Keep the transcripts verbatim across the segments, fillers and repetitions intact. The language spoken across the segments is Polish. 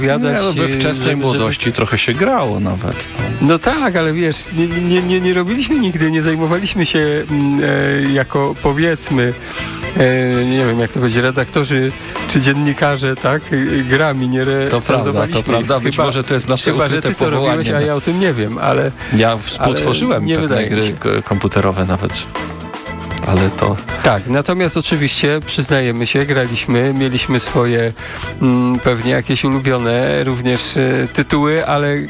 Nie, no we wczesnej żeby, młodości żeby... trochę się grało nawet. No, no tak, ale wiesz, nie, nie, nie, nie robiliśmy nigdy, nie zajmowaliśmy się e, jako powiedzmy, e, nie wiem jak to będzie, redaktorzy czy dziennikarze, tak, grami, nie recenzowaliśmy. To prawda, to prawda. Być chyba, może to jest nasze chyba, że ty to powołanie. robiłeś, a ja o tym nie wiem, ale... Ja współtworzyłem nie pewne gry komputerowe nawet. Ale to... Tak, natomiast oczywiście przyznajemy się, graliśmy, mieliśmy swoje mm, pewnie jakieś ulubione również e, tytuły, ale mm,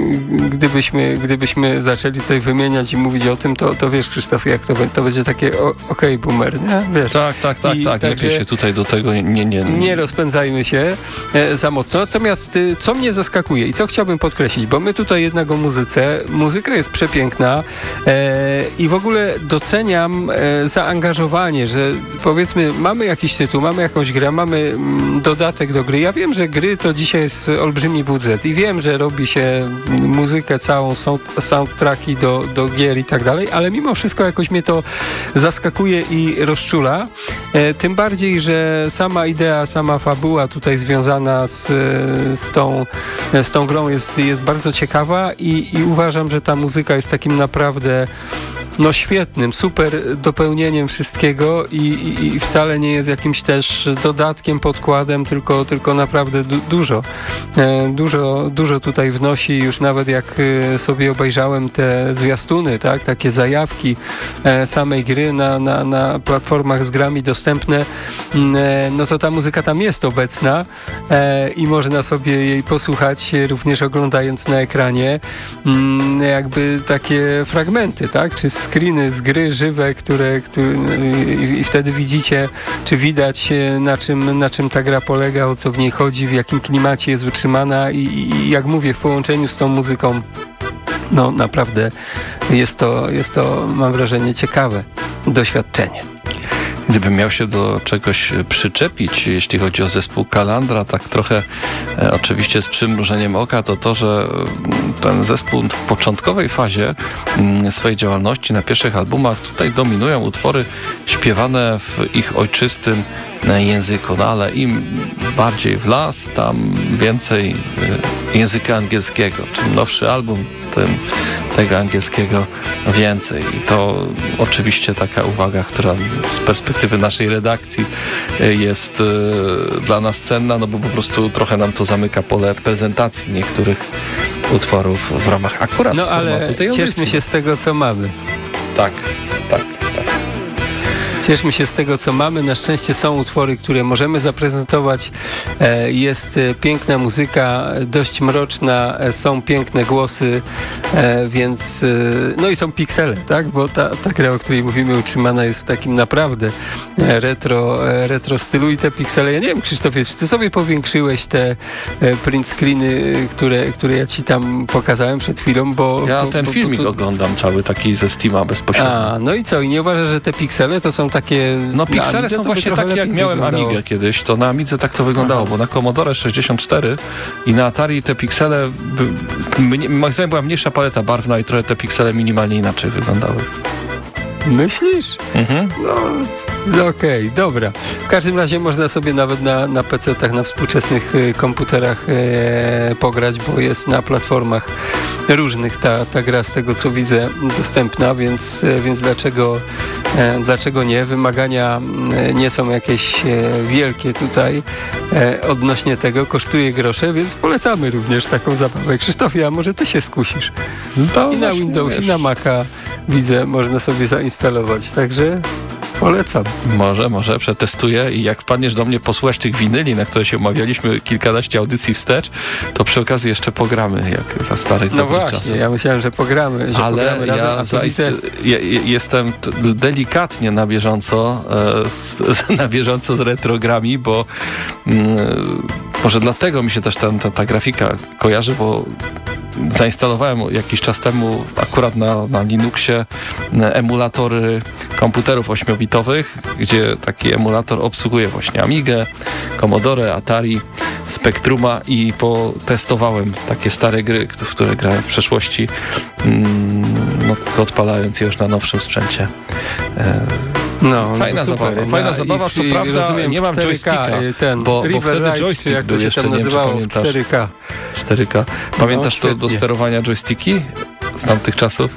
gdybyśmy, gdybyśmy zaczęli tutaj wymieniać i mówić o tym, to, to wiesz, Krzysztof, jak to, to będzie takie okej, okay, boomer, nie? Wiesz? Tak, tak, tak, tak. Lepiej się tutaj do tego nie... Nie, nie, nie rozpędzajmy się e, za mocno. Natomiast e, co mnie zaskakuje i co chciałbym podkreślić, bo my tutaj jednak o muzyce, muzyka jest przepiękna e, i w ogóle doceniam e, zaangażowanie, że powiedzmy mamy jakiś tytuł, mamy jakąś grę, mamy mm, dodatek do gry. Ja wiem, że gry to dzisiaj jest olbrzymi budżet i wiem, że robi się muzykę całą, sound, soundtracki do, do gier i tak dalej, ale mimo wszystko jakoś mnie to zaskakuje i rozczula. E, tym bardziej, że sama idea, sama fabuła tutaj związana z, z, tą, z tą grą jest, jest bardzo ciekawa i, i uważam, że ta muzyka jest takim naprawdę no świetnym, super dopełnieniem wszystkiego i, i, i wcale nie jest jakimś też dodatkiem, podkładem, tylko, tylko naprawdę du- dużo. E, dużo. Dużo tutaj wnosi, już nawet jak e, sobie obejrzałem te zwiastuny, tak, takie zajawki e, samej gry na, na, na platformach z grami dostępne, e, no to ta muzyka tam jest obecna e, i można sobie jej posłuchać, również oglądając na ekranie m, jakby takie fragmenty, tak, czy screeny z gry żywe, które, które i wtedy widzicie, czy widać na czym, na czym ta gra polega, o co w niej chodzi, w jakim klimacie jest utrzymana i, i jak mówię, w połączeniu z tą muzyką no naprawdę jest to, jest to, mam wrażenie, ciekawe doświadczenie. Gdybym miał się do czegoś przyczepić, jeśli chodzi o zespół Kalandra, tak trochę e, oczywiście z przymrużeniem oka, to to, że ten zespół w początkowej fazie m, swojej działalności na pierwszych albumach tutaj dominują utwory śpiewane w ich ojczystym języku, no ale im bardziej w las, tam więcej e, języka angielskiego. Czym nowszy album, tym tego angielskiego więcej. I to oczywiście taka uwaga, która z perspektywy naszej redakcji jest y, dla nas cenna, no bo po prostu trochę nam to zamyka pole prezentacji niektórych utworów w ramach akurat no, formatu ale tej audycji. Cieszmy się z tego, co mamy. Tak, tak. Cieszmy się z tego, co mamy. Na szczęście są utwory, które możemy zaprezentować. Jest piękna muzyka, dość mroczna, są piękne głosy, więc no i są piksele, tak? Bo ta, ta gra, o której mówimy, utrzymana jest w takim naprawdę retro, retro stylu i te piksele, ja nie wiem, Krzysztofie, czy ty sobie powiększyłeś te print screeny, które, które ja ci tam pokazałem przed chwilą, bo... Ja bo, ten bo, filmik bo to... oglądam cały taki ze Steama bezpośrednio. A, no i co? I nie uważasz, że te piksele to są takie... No piksele są właśnie takie, jak miałem wyglądało. Amigę kiedyś, to na Amidze tak to wyglądało, Aha. bo na Commodore sześćdziesiąt cztery i na Atari te piksele, moim zdaniem była mniejsza paleta barwna i trochę te piksele minimalnie inaczej wyglądały. Myślisz? Mhm. No, okej, okay, dobra. W każdym razie można sobie nawet na, na pecetach, na współczesnych y, komputerach y, pograć, bo jest na platformach różnych ta, ta gra, z tego co widzę, dostępna, więc, y, więc dlaczego, y, dlaczego nie? Wymagania y, nie są jakieś y, wielkie tutaj y, odnośnie tego. Kosztuje grosze, więc polecamy również taką zabawę. Krzysztofie, a może ty się skusisz? No, I na Windows, wiesz. I na Maca widzę, można sobie zainstalować, także polecam. Może, może, przetestuję i jak wpadniesz do mnie posłuchać tych winyli, na które się umawialiśmy kilkanaście audycji wstecz, to przy okazji jeszcze pogramy, jak za starych no dobrych właśnie, czasów. Ja myślałem, że pogramy, że Ale pogramy ja, razem, za, widzę... ja jestem t- delikatnie na bieżąco e, z, na bieżąco z retrogrami, bo mm, może dlatego mi się też ta, ta, ta grafika kojarzy, bo zainstalowałem jakiś czas temu akurat na, na Linuxie emulatory komputerów ośmiobitowych, gdzie taki emulator obsługuje właśnie Amigę, Commodore, Atari, Spectruma i potestowałem takie stare gry, w które grałem w przeszłości, no, odpalając je już na nowszym sprzęcie. No, Fajna no super. zabawa, fajna No, zabawa, i- co i prawda rozumiem, nie mam cztery K, joysticka, ten bo- bo River wtedy Ride, joystick czy jak był to się jeszcze, tam nie wiem, czy nazywało, pamiętasz. cztery K. cztery K. Pamiętasz No, to do świetnie. sterowania joysticki z tamtych czasów?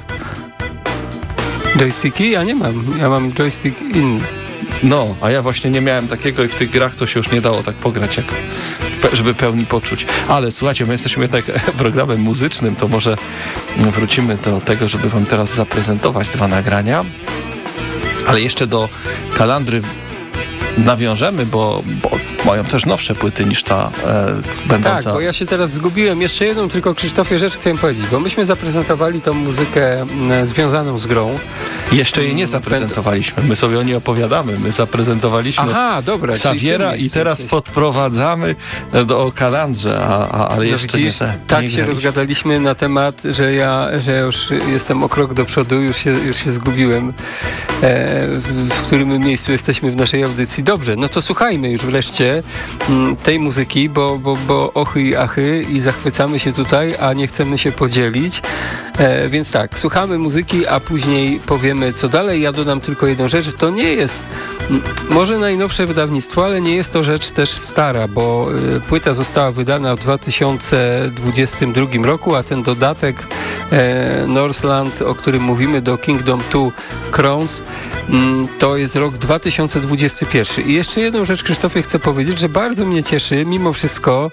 Joysticki? Ja nie mam. Ja mam joystick inny. No, a ja właśnie nie miałem takiego i w tych grach to się już nie dało tak pograć, jak, pe- żeby pełni poczuć. Ale słuchajcie, my jesteśmy jednak programem muzycznym, to może wrócimy do tego, żeby wam teraz zaprezentować dwa nagrania. Ale jeszcze do Kalandry nawiążemy, bo, bo mają też nowsze płyty niż ta e, będąca... Tak, bo ja się teraz zgubiłem. Jeszcze jedną tylko, Krzysztofie, rzecz chciałem powiedzieć, bo myśmy zaprezentowali tą muzykę m, związaną z grą. Jeszcze jej nie zaprezentowaliśmy, my sobie o niej opowiadamy, my zaprezentowaliśmy Aha, dobra. czyli w tym Xaviera i miejscu teraz jesteś. podprowadzamy do o Kalandrze, a, a, ale No jeszcze widzisz, nie te, tak nie się graliśmy. rozgadaliśmy na temat, że ja, że ja już jestem o krok do przodu, już się, już się zgubiłem, e, w, w którym miejscu jesteśmy w naszej audycji. Dobrze, no to słuchajmy już wreszcie m, tej muzyki, bo, bo, bo ochy i achy i zachwycamy się tutaj, a nie chcemy się podzielić. E, więc tak, słuchamy muzyki, a później powiemy co dalej. Ja dodam tylko jedną rzecz, to nie jest m, może najnowsze wydawnictwo, ale nie jest to rzecz też stara, bo e, płyta została wydana w dwa tysiące dwudziestym drugim roku, a ten dodatek e, Northland, o którym mówimy, do Kingdom dwa Crowns, m, to jest rok dwa tysiące dwudziesty pierwszy. I jeszcze jedną rzecz, Krzysztofie, chcę powiedzieć, że bardzo mnie cieszy, mimo wszystko,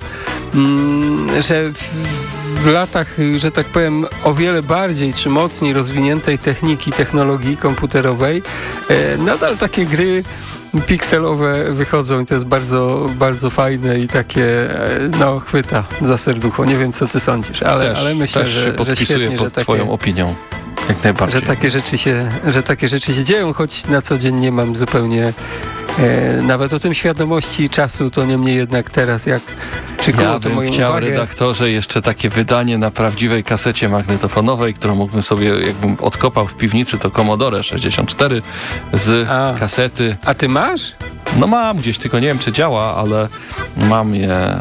m, że w, w latach, że tak powiem, o wiele bardziej czy mocniej rozwiniętej techniki, technologii komputerowej, e, nadal takie gry pikselowe wychodzą i to jest bardzo, bardzo fajne i takie, e, no, chwyta za serducho. Nie wiem, co ty sądzisz, ale, Też, ale myślę, też że, się że podpisuję świetnie, pod że takie, twoją opinią. Jak najbardziej. że takie rzeczy się, że takie rzeczy się dzieją, choć na co dzień nie mam zupełnie e, nawet o tym świadomości czasu, to niemniej jednak teraz, jak przykuło Ja to bym moją chciał, uwagę. redaktorze, jeszcze takie wydanie na prawdziwej kasecie magnetofonowej, którą mógłbym sobie, jakbym odkopał w piwnicy, to Commodore sześćdziesiąt cztery z A. kasety. A ty masz? No mam gdzieś, tylko nie wiem, czy działa, ale mam je e,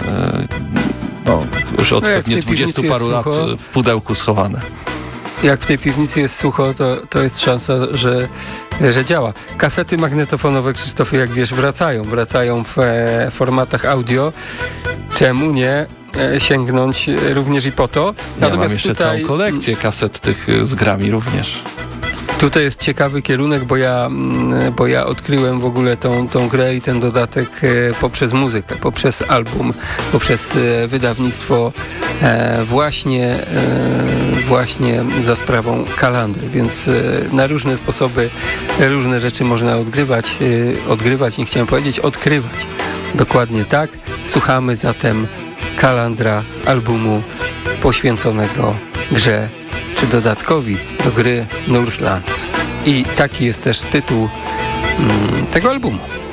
no, już od No jak w pewnie tej dwudziestu piwnicy paru jest lat sucho. w pudełku schowane. Jak w tej piwnicy jest sucho, to, to jest szansa, że, że działa. Kasety magnetofonowe, Krzysztofie, jak wiesz, wracają. Wracają w e, formatach audio. Czemu nie e, sięgnąć e, również i po to? Ja mam jeszcze tutaj, całą kolekcję kaset tych e, z grami również. Tutaj jest ciekawy kierunek, bo ja, mm, bo ja odkryłem w ogóle tą, tą grę i ten dodatek e, poprzez muzykę, poprzez album, poprzez e, wydawnictwo e, właśnie, e, właśnie za sprawą Kalandry, więc e, na różne sposoby różne rzeczy można odgrywać, e, odgrywać, nie chciałem powiedzieć, odkrywać. Dokładnie tak. Słuchamy zatem Kalandra z albumu poświęconego grze czy dodatkowi do gry Northlands. I taki jest też tytuł mm, tego albumu.